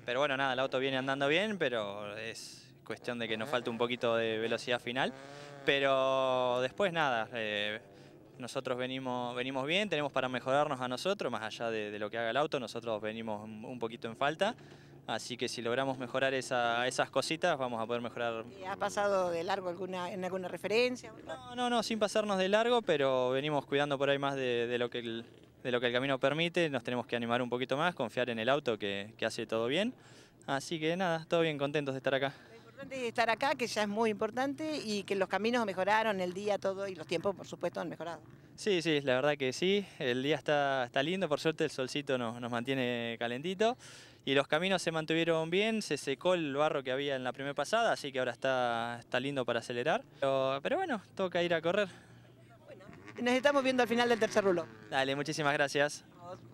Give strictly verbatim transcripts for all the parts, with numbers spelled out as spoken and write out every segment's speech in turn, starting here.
pero bueno, nada, el auto viene andando bien, pero es cuestión de que nos falta un poquito de velocidad final. Pero después nada, eh, nosotros venimos, venimos bien, tenemos para mejorarnos a nosotros, más allá de, de lo que haga el auto, nosotros venimos un, un poquito en falta. Así que si logramos mejorar esa, esas cositas, vamos a poder mejorar. ¿Ha pasado de largo alguna, en alguna referencia? No, no, no, sin pasarnos de largo, pero venimos cuidando por ahí más de, de lo que el, de lo que el camino permite. Nos tenemos que animar un poquito más, confiar en el auto que, que hace todo bien. Así que nada, todo bien, contentos de estar acá. Lo importante es estar acá, que ya es muy importante, y que los caminos mejoraron, el día, todo, y los tiempos, por supuesto, han mejorado. Sí, sí, la verdad que sí. El día está, está lindo, por suerte el solcito nos, nos mantiene calentito. Y los caminos se mantuvieron bien, se secó el barro que había en la primera pasada, así que ahora está, está lindo para acelerar. Pero, pero bueno, toca ir a correr. Bueno, nos estamos viendo al final del tercer rulo. Dale, muchísimas gracias.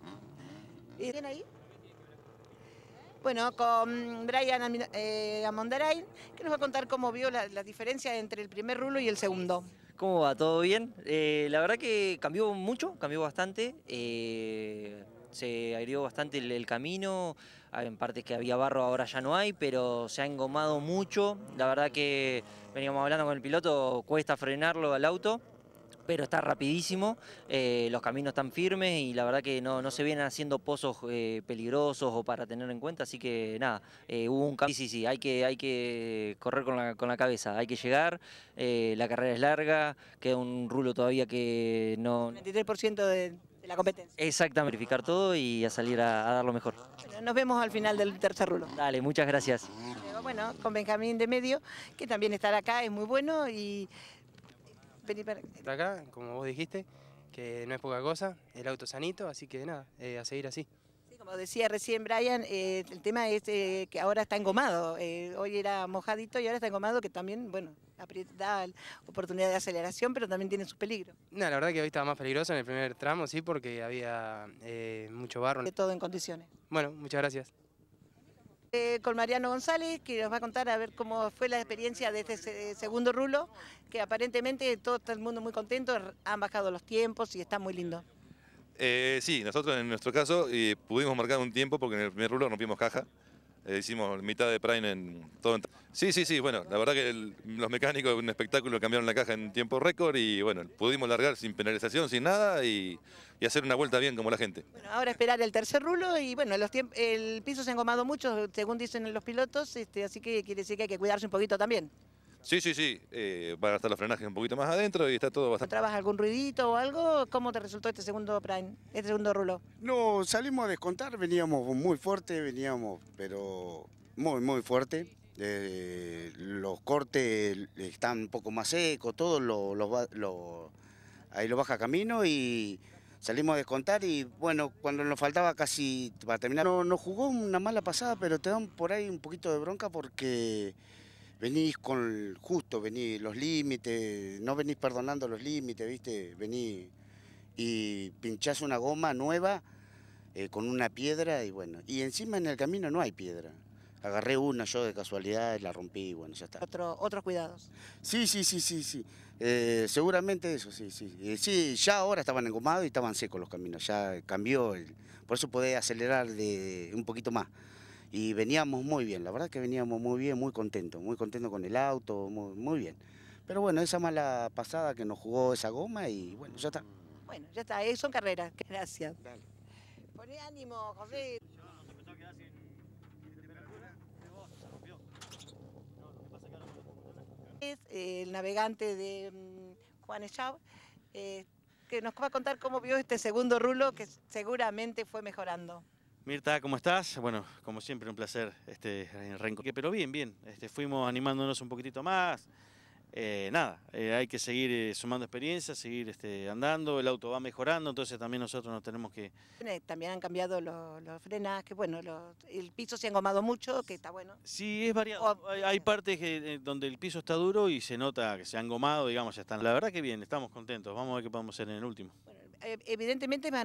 ¿Y bien ahí? Bueno, con Brian eh, Amondarain, que nos va a contar cómo vio la, la diferencia entre el primer rulo y el segundo. ¿Cómo va? ¿Todo bien? Eh, la verdad que cambió mucho, cambió bastante. Eh, se agrió bastante el, el camino. En partes que había barro ahora ya no hay, pero se ha engomado mucho. La verdad que veníamos hablando con el piloto, cuesta frenarlo al auto, pero está rapidísimo, eh, los caminos están firmes y la verdad que no, no se vienen haciendo pozos eh, peligrosos o para tener en cuenta, así que nada, eh, hubo un cambio. Sí, sí, sí, hay que, hay que correr con la, con la cabeza, hay que llegar, eh, la carrera es larga, queda un rulo todavía que no... veintitrés por ciento de, de la competencia. Exactamente, verificar todo y a salir a, a dar lo mejor. Bueno, nos vemos al final del tercer rulo. Dale, muchas gracias. Bueno, con Benjamín de medio, que también estar acá es muy bueno y... Estar acá, como vos dijiste, que no es poca cosa, el auto sanito, así que nada, eh, a seguir así. Sí, como decía recién Brian, eh, el tema es eh, que ahora está engomado, eh, hoy era mojadito y ahora está engomado, que también, bueno, da oportunidad de aceleración, pero también tiene sus peligros. No, la verdad que hoy estaba más peligroso en el primer tramo, sí, porque había eh, mucho barro. De todo en condiciones. Bueno, muchas gracias. Eh, con Mariano González, que nos va a contar a ver cómo fue la experiencia de este segundo rulo, que aparentemente todo está el mundo muy contento, han bajado los tiempos y está muy lindo. Eh, sí, nosotros en nuestro caso eh, pudimos marcar un tiempo porque en el primer rulo rompimos caja, eh, hicimos mitad de prime en todo. En... Sí, sí, sí, bueno, la verdad que el, los mecánicos, un espectáculo, cambiaron la caja en tiempo récord y bueno, pudimos largar sin penalización, sin nada y, y hacer una vuelta bien como la gente. Bueno, ahora esperar el tercer rulo y bueno, los el piso se ha engomado mucho, según dicen los pilotos, este, así que quiere decir que hay que cuidarse un poquito también. Sí, sí, sí, eh, van a estar los frenajes un poquito más adentro y está todo bastante... ¿Trabas algún ruidito o algo? ¿Cómo te resultó este segundo prime, este segundo rulo? No, salimos a descontar, veníamos muy fuerte, veníamos, pero muy, muy fuerte. Eh, los cortes están un poco más secos, todo lo, lo, lo, ahí lo baja camino y salimos a descontar y bueno, cuando nos faltaba casi para terminar, no, nos jugó una mala pasada, pero te dan por ahí un poquito de bronca porque venís con justo, venís los límites, no venís perdonando los límites, ¿viste? Venís y pinchás una goma nueva eh, con una piedra y bueno, y encima en el camino no hay piedra. Agarré una yo de casualidad y la rompí y bueno, ya está. Otro, otros cuidados. Sí, sí, sí, sí, sí. Eh, seguramente eso, sí, sí. Eh, sí, ya ahora estaban engomados y estaban secos los caminos, ya cambió, el, por eso podés acelerar de un poquito más. Y veníamos muy bien, la verdad que veníamos muy bien, muy contentos, muy contentos con el auto, muy, muy bien. Pero bueno, esa mala pasada que nos jugó esa goma y bueno, ya está. Bueno, ya está, eh, son carreras, gracias. Dale. Poné ánimo, José. Es el navegante de um, Juan Echau, eh, que nos va a contar cómo vio este segundo rulo que seguramente fue mejorando. Mirta, ¿cómo estás? Bueno, como siempre un placer este reencontrar, pero bien, bien, este, fuimos animándonos un poquitito más. Eh, nada, eh, hay que seguir eh, sumando experiencia, seguir este, andando, el auto va mejorando, entonces también nosotros nos tenemos que... También han cambiado los, los frenajes, bueno, los, el piso se ha engomado mucho, que está bueno. Sí, es variado, o... hay, hay partes que, eh, donde el piso está duro y se nota que se ha engomado, digamos, ya están. La verdad que bien, estamos contentos, vamos a ver qué podemos hacer en el último. Bueno, evidentemente van